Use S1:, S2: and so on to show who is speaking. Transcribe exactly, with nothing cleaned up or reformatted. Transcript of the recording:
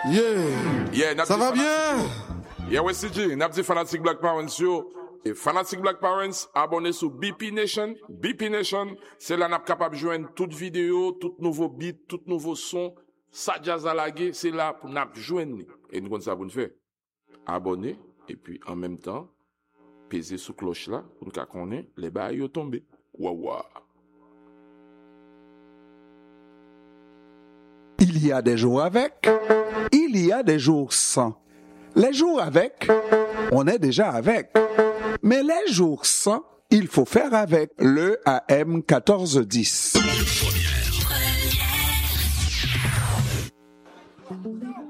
S1: Yeah.
S2: Yeah,
S1: Ça va bien?
S2: Yeah, ouais, C J. N'a dit Fanatic Black Parents, yo. Et Fanatic Black Parents, abonnez sur B P Nation. B P Nation, c'est là n'a capable de joindre toute vidéo, tout nouveau beat, tout nouveau son. Ça jazz à la gué, c'est là pour n'a joindre. Et nous, comme ça, vous nous fait. Abonnez, et puis en même temps, peser sous cloche là, pour nous connaître, les bails yo tombé. Waouh.
S3: Il y a des jours avec, il y a des jours sans. Les jours avec, on est déjà avec. Mais les jours sans, il faut faire avec le A M quatorze dix.
S4: Première.